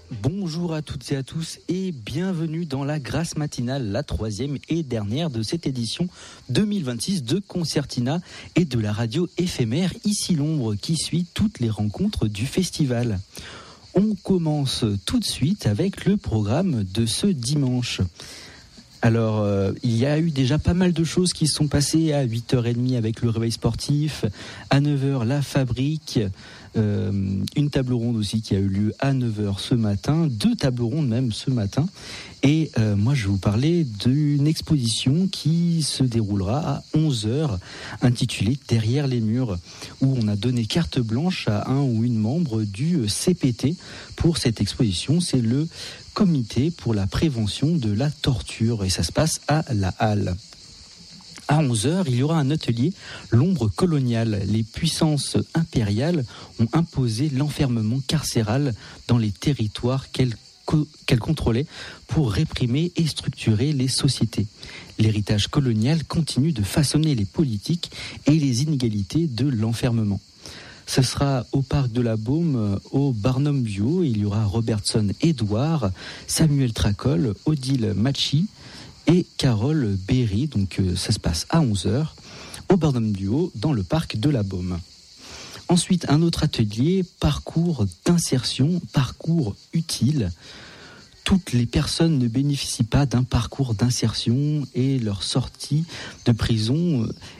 Bonjour à toutes et à tous et bienvenue dans la Grâce matinale, la troisième et dernière de cette édition 2026 de Concertina et de la radio éphémère Ici l'ombre qui suit toutes les rencontres du festival. On commence tout de suite avec le programme de ce dimanche. Alors, il y a eu déjà pas mal de choses qui se sont passées à 8h30 avec le réveil sportif, à 9h la fabrique, une table ronde aussi qui a eu lieu à 9h ce matin, 2 tables rondes même ce matin. Et moi, je vais vous parler d'une exposition qui se déroulera à 11h, intitulée « Derrière les murs », où on a donné carte blanche à un ou une membre du CPT pour cette exposition. C'est le Comité pour la prévention de la torture et ça se passe à la Halle. À 11h, il y aura un atelier « L'ombre coloniale ». Les puissances impériales ont imposé l'enfermement carcéral dans les territoires qu'elles contrôlaient pour réprimer et structurer les sociétés. L'héritage colonial continue de façonner les politiques et les inégalités de l'enfermement. Ce sera au Parc de la Baume, au Barnum Bio. Il y aura Robertson Edouard, Samuel Tracol, Odile Machi et Carole Berry. Donc ça se passe à 11h au Barnum Bio dans le Parc de la Baume. Ensuite, un autre atelier, parcours d'insertion, parcours utile. Toutes les personnes ne bénéficient pas d'un parcours d'insertion et leur sortie de prison